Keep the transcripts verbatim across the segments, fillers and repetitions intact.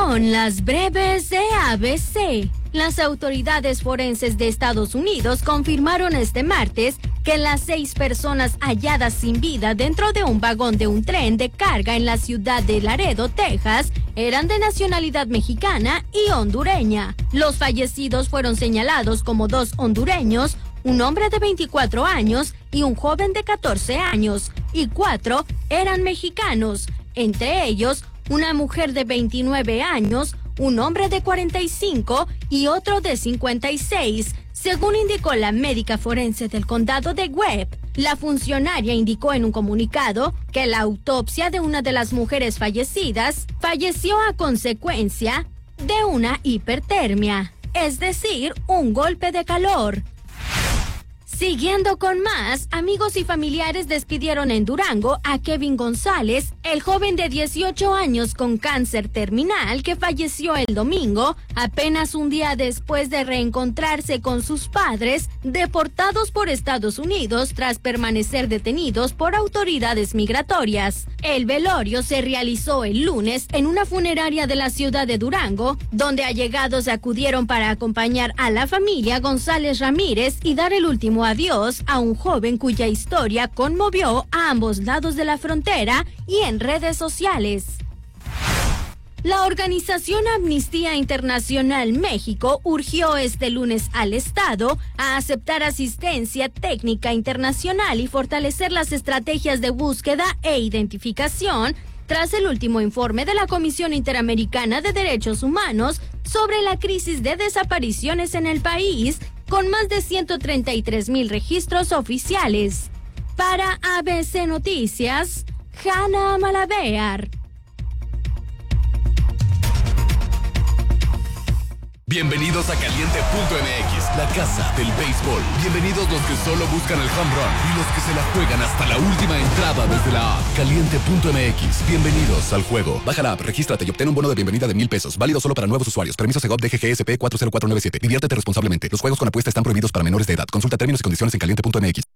son las breves de A B C. Las autoridades forenses de Estados Unidos confirmaron este martes que las seis personas halladas sin vida dentro de un vagón de un tren de carga en la ciudad de Laredo, Texas, eran de nacionalidad mexicana y hondureña. Los fallecidos fueron señalados como dos hondureños, un hombre de veinticuatro años y un joven de catorce años, y cuatro eran mexicanos, entre ellos una mujer de veintinueve años, un hombre de cuarenta y cinco y otro de cincuenta y seis, según indicó la médica forense del condado de Webb. La funcionaria indicó en un comunicado que la autopsia de una de las mujeres fallecidas falleció a consecuencia de una hipertermia, es decir, un golpe de calor. Siguiendo con más, amigos y familiares despidieron en Durango a Kevin González, el joven de dieciocho años con cáncer terminal que falleció el domingo, apenas un día después de reencontrarse con sus padres, deportados por Estados Unidos tras permanecer detenidos por autoridades migratorias. El velorio se realizó el lunes en una funeraria de la ciudad de Durango, donde allegados acudieron para acompañar a la familia González Ramírez y dar el último adiós a un joven cuya historia conmovió a ambos lados de la frontera y en redes sociales. La organización Amnistía Internacional México urgió este lunes al Estado a aceptar asistencia técnica internacional y fortalecer las estrategias de búsqueda e identificación tras el último informe de la Comisión Interamericana de Derechos Humanos sobre la crisis de desapariciones en el país, con más de ciento treinta y tres mil registros oficiales. Para A B C Noticias, Hanna Malavear. Bienvenidos a Caliente punto M X, la casa del béisbol. Bienvenidos los que solo buscan el home run y los que se la juegan hasta la última entrada desde la app. Caliente punto M X, bienvenidos al juego. Baja la app, regístrate y obtén un bono de bienvenida de mil pesos. Válido solo para nuevos usuarios. Permiso Segov D G G S P cuatro cero cuatro nueve siete. Diviértete responsablemente. Los juegos con apuesta están prohibidos para menores de edad. Consulta términos y condiciones en Caliente punto M X.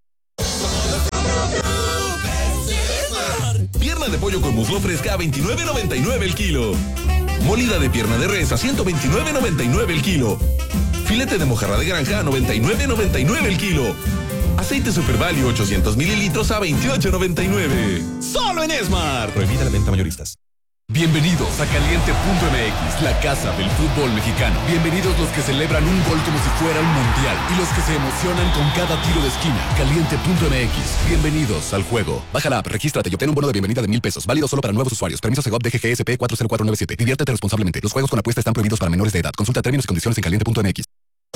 Pierna de pollo con muslo fresca a veintinueve noventa y nueve el kilo. Molida de pierna de res a ciento veintinueve noventa y nueve el kilo. Filete de mojarra de granja a noventa y nueve noventa y nueve el kilo. Aceite Super Value ochocientos mililitros a veintiocho noventa y nueve. Solo en Esmar. Prohibida la venta mayoristas. Bienvenidos a Caliente punto M X, la casa del fútbol mexicano. Bienvenidos los que celebran un gol como si fuera un mundial y los que se emocionan con cada tiro de esquina. Caliente punto M X, bienvenidos al juego. Baja la app, regístrate y obtén un bono de bienvenida de mil pesos. Válido solo para nuevos usuarios. Permiso Segov D G G S P cuatro cero cuatro nueve siete. Diviértete responsablemente. Los juegos con apuesta están prohibidos para menores de edad. Consulta términos y condiciones en Caliente punto M X.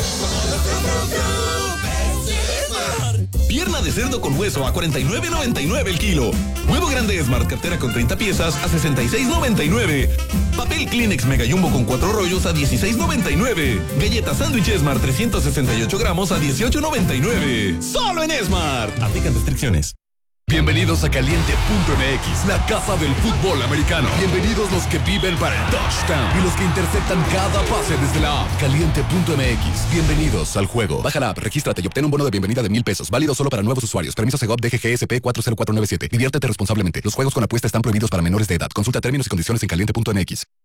Pierna de cerdo con hueso a cuarenta y nueve noventa y nueve el kilo. Huevo grande Smart cartera con treinta piezas a sesenta y seis noventa y nueve. Papel Kleenex Mega Jumbo con cuatro rollos a dieciséis noventa y nueve. Galleta Sándwich Smart trescientos sesenta y ocho gramos a dieciocho noventa y nueve. Solo en Smart. Aplican restricciones. Bienvenidos a Caliente punto M X, la casa del fútbol americano. Bienvenidos los que viven para el touchdown y los que interceptan cada pase desde la app. Caliente punto M X, bienvenidos al juego. Baja la app, regístrate y obtén un bono de bienvenida de mil pesos. Válido solo para nuevos usuarios. Permiso Segov D G G S P cuatro cero cuatro nueve siete. Diviértete responsablemente. Los juegos con apuesta están prohibidos para menores de edad. Consulta términos y condiciones en Caliente punto M X.